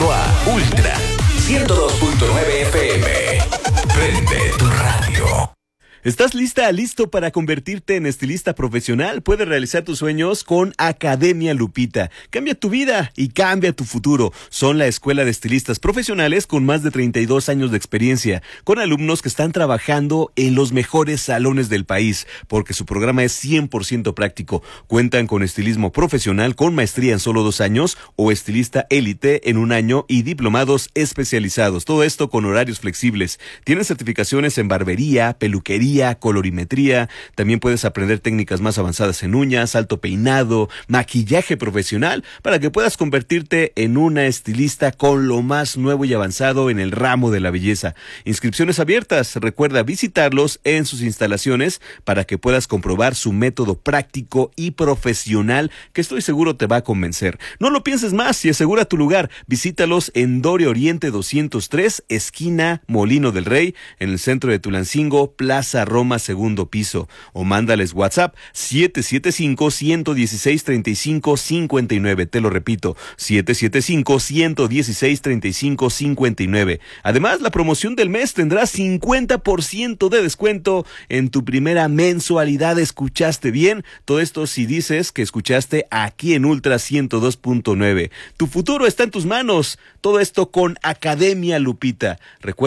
conectado a Ultra 102.9 FM. Prende tu radio. ¿Estás listo para convertirte en estilista profesional? Puedes realizar tus sueños con Academia Lupita. Cambia tu vida y cambia tu futuro. Son la escuela de estilistas profesionales con más de 32 años de experiencia, con alumnos que están trabajando en los mejores salones del país, porque su programa es 100% práctico. Cuentan con estilismo profesional con maestría en solo 2 años o estilista élite en 1 año y diplomados especializados. Todo esto con horarios flexibles. Tienen certificaciones en barbería, peluquería, colorimetría. También puedes aprender técnicas más avanzadas en uñas, alto peinado, maquillaje profesional, para que puedas convertirte en una estilista con lo más nuevo y avanzado en el ramo de la belleza. Inscripciones abiertas. Recuerda visitarlos en sus instalaciones para que puedas comprobar su método práctico y profesional, que estoy seguro te va a convencer. No lo pienses más y asegura tu lugar. Visítalos en Doria Oriente 203, esquina Molino del Rey, en el centro de Tulancingo, Plaza Roma, segundo piso, o mándales WhatsApp 775-116-3559. Te lo repito, 775-116-3559. Además, la promoción del mes tendrá 50% de descuento en tu primera mensualidad. ¿Escuchaste bien? Todo esto si dices que escuchaste aquí en Ultra 102.9. Tu futuro está en tus manos. Todo esto con Academia Lupita. Recuerda